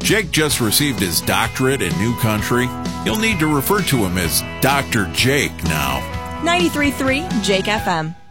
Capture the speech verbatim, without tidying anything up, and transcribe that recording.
Jake just received his doctorate in New Country. You'll need to refer to him as Doctor Jake now. ninety-three point three Jake F M.